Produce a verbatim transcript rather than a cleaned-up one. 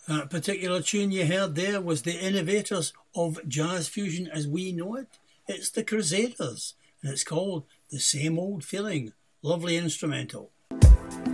That particular tune you heard there was the innovators of jazz fusion as we know it. It's the Crusaders, and it's called The Same Old Feeling. Lovely instrumental.